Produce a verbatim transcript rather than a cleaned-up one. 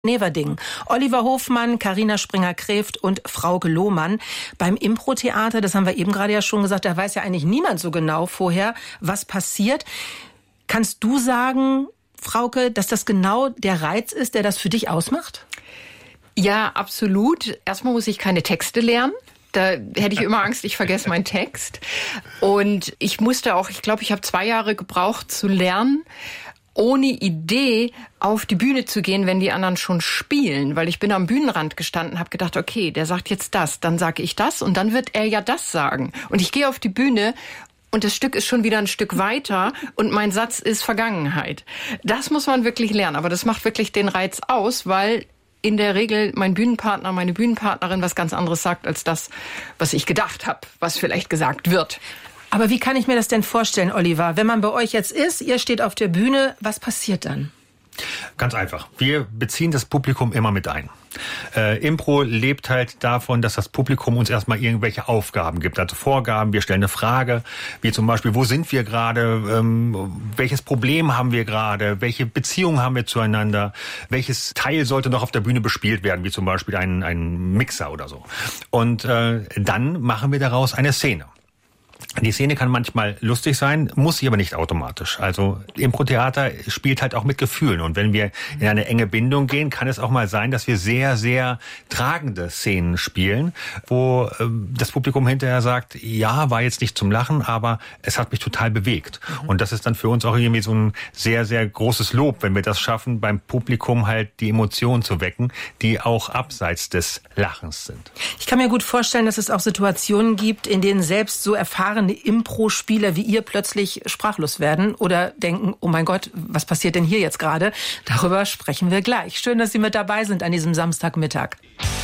Neverding. Oliver Hofmann, Carina Springer-Kreft und Frauke Lohmann. Beim Impro-Theater, das haben wir eben gerade ja schon gesagt, da weiß ja eigentlich niemand so genau vorher, was passiert. Kannst du sagen, Frauke, dass das genau der Reiz ist, der das für dich ausmacht? Ja, absolut. Erstmal muss ich keine Texte lernen. Da hätte ich immer Angst, ich vergesse meinen Text. Und ich musste auch, ich glaube, ich habe zwei Jahre gebraucht zu lernen, ohne Idee auf die Bühne zu gehen, wenn die anderen schon spielen. Weil ich bin am Bühnenrand gestanden, habe gedacht, okay, der sagt jetzt das, dann sage ich das und dann wird er ja das sagen. Und ich gehe auf die Bühne und das Stück ist schon wieder ein Stück weiter und mein Satz ist Vergangenheit. Das muss man wirklich lernen, aber das macht wirklich den Reiz aus, weil in der Regel mein Bühnenpartner, meine Bühnenpartnerin was ganz anderes sagt als das, was ich gedacht habe, was vielleicht gesagt wird. Aber wie kann ich mir das denn vorstellen, Oliver? Wenn man bei euch jetzt ist, ihr steht auf der Bühne, was passiert dann? Ganz einfach. Wir beziehen das Publikum immer mit ein. Äh, Impro lebt halt davon, dass das Publikum uns erstmal irgendwelche Aufgaben gibt, also Vorgaben. Wir stellen eine Frage, wie zum Beispiel, wo sind wir gerade, ähm, welches Problem haben wir gerade, welche Beziehung haben wir zueinander, welches Teil sollte noch auf der Bühne bespielt werden, wie zum Beispiel ein, ein Mixer oder so. Und äh, dann machen wir daraus eine Szene. Die Szene kann manchmal lustig sein, muss sie aber nicht automatisch. Also Impro-Theater spielt halt auch mit Gefühlen. Und wenn wir in eine enge Bindung gehen, kann es auch mal sein, dass wir sehr, sehr tragende Szenen spielen, wo äh, das Publikum hinterher sagt, ja, war jetzt nicht zum Lachen, aber es hat mich total bewegt. Mhm. Und das ist dann für uns auch irgendwie so ein sehr, sehr großes Lob, wenn wir das schaffen, beim Publikum halt die Emotionen zu wecken, die auch abseits des Lachens sind. Ich kann mir gut vorstellen, dass es auch Situationen gibt, in denen selbst so erfahrene Impro-Spieler wie ihr plötzlich sprachlos werden oder denken, oh mein Gott, was passiert denn hier jetzt gerade? Darüber sprechen wir gleich. Schön, dass Sie mit dabei sind an diesem Samstagmittag.